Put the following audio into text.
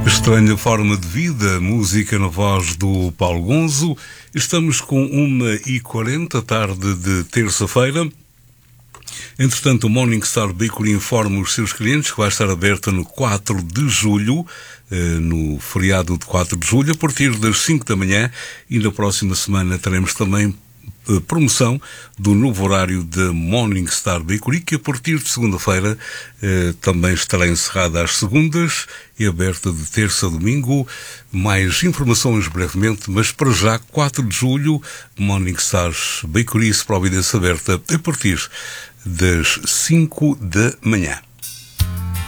Estranha forma de vida, música na voz do Paulo Gonzo. Estamos com 1h40, tarde de terça-feira. Entretanto, o Morningstar Bakery informa os seus clientes que vai estar aberta no 4 de julho, no feriado de 4 de julho, a partir das 5 da manhã, e na próxima semana teremos também promoção do novo horário da Morningstar Bakery, que a partir de segunda-feira também estará encerrada às segundas e aberta de terça a domingo. Mais informações brevemente, mas para já, 4 de julho, Morningstar Bakery, Providência aberta a partir das 5 da manhã.